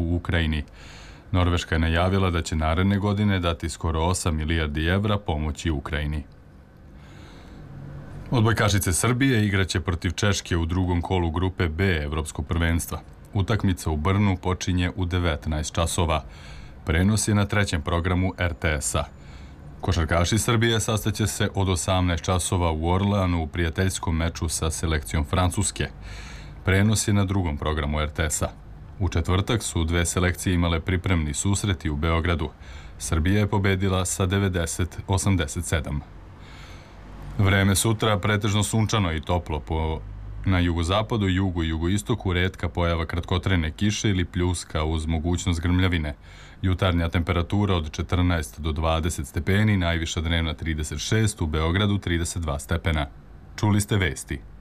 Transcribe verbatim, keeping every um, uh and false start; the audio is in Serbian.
u Ukrajini. Norveška je najavila da će naredne godine dati skoro osam milijardi evra pomoći Ukrajini. Odbojkašice Srbije igraće protiv Češke u drugom kolu grupe B Evropskog prvenstva. Utakmica u Brnu počinje u devetnaest časova. Prenos je na trećem programu R T S-a. Košarkaši Srbije sastaće se od osamnaest časova u Orleanu u prijateljskom meču sa selekcijom Francuske. Prenos je na drugom programu R T S-a. U četvrtak su dve selekcije imale pripremni susreti u Beogradu. Srbija je pobedila sa devedeset osamdeset sedam. Vreme sutra pretežno sunčano i toplo, po na jugozapadu, jugu i jugoistoku retka pojava kratkotrajne kiše ili pljuska uz mogućnost grmljavine. Jutarnja temperatura od četrnaest do dvadeset stepeni, najviša dnevna trideset šest, u Beogradu trideset dva stepena. Čuli ste vesti.